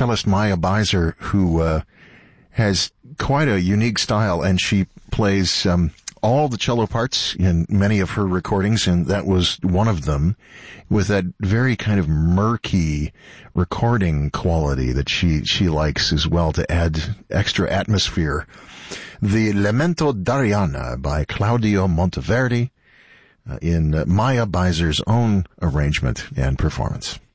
cellist Maya Beiser, who has quite a unique style, and she plays all the cello parts in many of her recordings, and that was one of them, with that very kind of murky recording quality that she likes as well to add extra atmosphere. The Lamento d'Arianna by Claudio Monteverdi in Maya Beiser's own arrangement and performance.